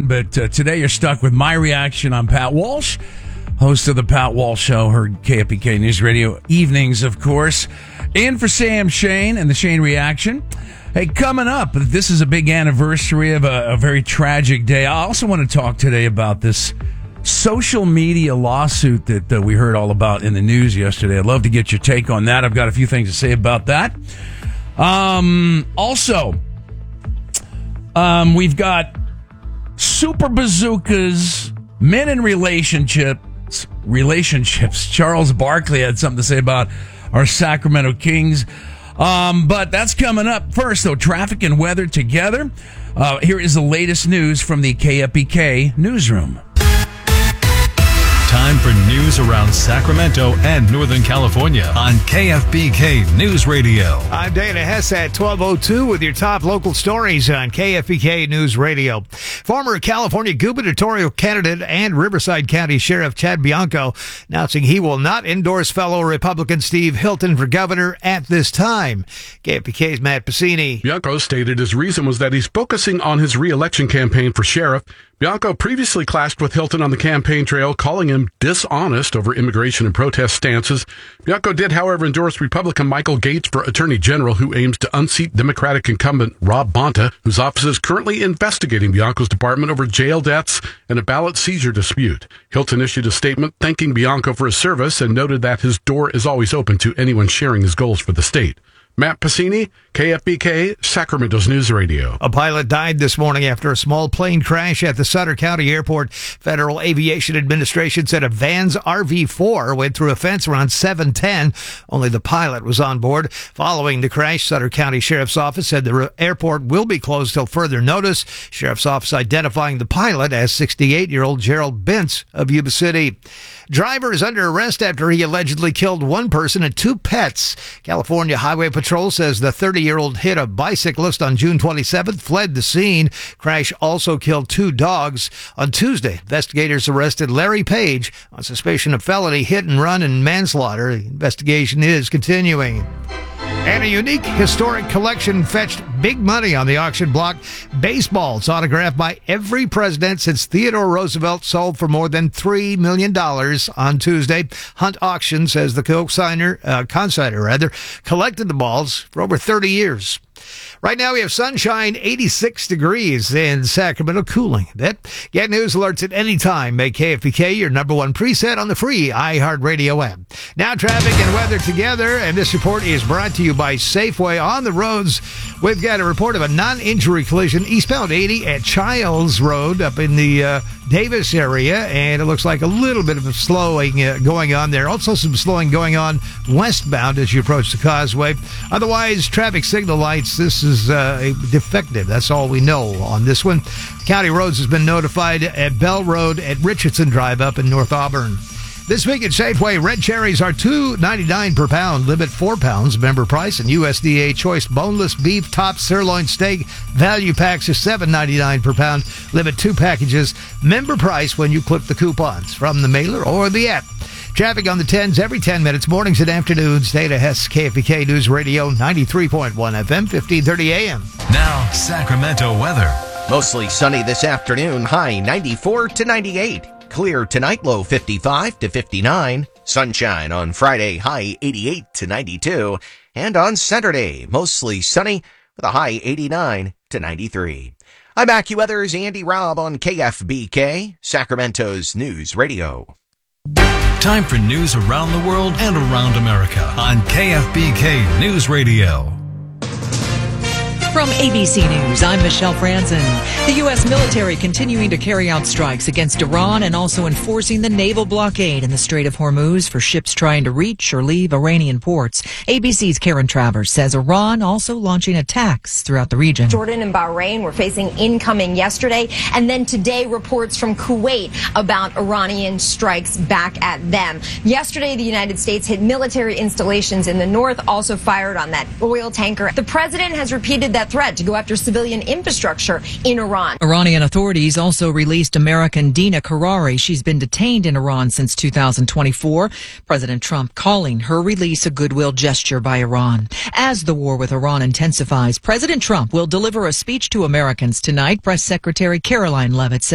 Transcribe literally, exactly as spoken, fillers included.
reaction, but uh, today you're stuck with my reaction. I'm Pat Walsh, host of the Pat Walsh Show, heard K F B K News Radio evenings, of course. In for Sam Shane and the Shane Reaction. Hey, coming up, this is a big anniversary of a, a very tragic day. I also want to talk today about this social media lawsuit that uh, we heard all about in the news yesterday. I'd love to get your take on that. I've got a few things to say about that. Um, also, um, we've got Super Bazookas, men in relationships, relationships. Charles Barkley had something to say about our Sacramento Kings. Um, but that's coming up. First, though, traffic and weather together. Uh, here is the latest news from the K F B K newsroom. Time for news around Sacramento and Northern California on K F B K News Radio. I'm Dana Hess at twelve oh two with your top local stories on K F B K News Radio. Former California gubernatorial candidate and Riverside County Sheriff Chad Bianco announcing he will not endorse fellow Republican Steve Hilton for governor at this time. K F B K's Matt Pacini. Bianco stated his reason was that he's focusing on his re-election campaign for sheriff. Bianco previously clashed with Hilton on the campaign trail, calling him dishonest over immigration and protest stances. Bianco did, however, endorse Republican Michael Gates for Attorney General, who aims to unseat Democratic incumbent Rob Bonta, whose office is currently investigating Bianco's department over jail deaths and a ballot seizure dispute. Hilton issued a statement thanking Bianco for his service and noted that his door is always open to anyone sharing his goals for the state. Matt Pacini, K F B K, Sacramento's News Radio. A pilot died this morning after a small plane crash at the Sutter County Airport. Federal Aviation Administration said a Vans R V four went through a fence around seven ten. Only the pilot was on board. Following the crash, Sutter County Sheriff's Office said the airport will be closed till further notice. Sheriff's Office identifying the pilot as sixty-eight-year-old Gerald Bentz of Yuba City. Driver is under arrest after he allegedly killed one person and two pets. California Highway Patrol says the thirty-year-old hit a bicyclist on June twenty-seventh, fled the scene. Crash also killed two dogs. On Tuesday, investigators arrested Larry Page on suspicion of felony hit and run and manslaughter. The investigation is continuing. And a unique historic collection fetched big money on the auction block. Baseballs autographed by every president since Theodore Roosevelt sold for more than three million dollars on Tuesday. Hunt Auction says the co-signer, uh, consignor rather, collected the balls for over thirty years. Right now we have sunshine, eighty-six degrees in Sacramento, cooling a bit. Get news alerts at any time. Make K F B K your number one preset on the free iHeartRadio app. Now traffic and weather together, and this report is brought to you by Safeway. On the roads, we've got a report of a non-injury collision eastbound eighty at Childs Road up in the uh, Davis area, and it looks like a little bit of a slowing uh, going on there. Also some slowing going on westbound as you approach the causeway. Otherwise, traffic signal lights, this is uh, defective. That's all we know on this one. County Roads has been notified at Bell Road at Richardson Drive up in North Auburn. This week at Safeway, red cherries are two ninety-nine per pound, limit four pounds, member price, and U S D A choice boneless beef top sirloin steak value packs are seven ninety-nine per pound, limit two packages, member price when you clip the coupons from the mailer or the app. Traffic on the tens every ten minutes, mornings and afternoons. Dana Hess, K F B K News Radio, ninety-three point one F M, fifteen thirty A M. Now, Sacramento weather. Mostly sunny this afternoon, high ninety-four to ninety-eight. Clear tonight, low fifty-five to fifty-nine. Sunshine on Friday, high eighty-eight to ninety-two. And on Saturday, mostly sunny with a high eighty-nine to ninety-three. I'm AccuWeather's Andy Robb on K F B K, Sacramento's News Radio. Time for news around the world and around America on K F B K News Radio. From A B C News, I'm Michelle Franzen. The U S military continuing to carry out strikes against Iran and also enforcing the naval blockade in the Strait of Hormuz for ships trying to reach or leave Iranian ports. A B C's Karen Travers says Iran also launching attacks throughout the region. Jordan and Bahrain were facing incoming yesterday, and then today reports from Kuwait about Iranian strikes back at them. Yesterday, the United States hit military installations in the north, also fired on that oil tanker. The president has repeated that threat to go after civilian infrastructure in Iran. Iranian authorities also released American Dina Karari. She's been detained in Iran since two thousand twenty-four. President Trump calling her release a goodwill gesture by Iran. As the war with Iran intensifies, President Trump will deliver a speech to Americans tonight. Press Secretary Caroline Leavitt said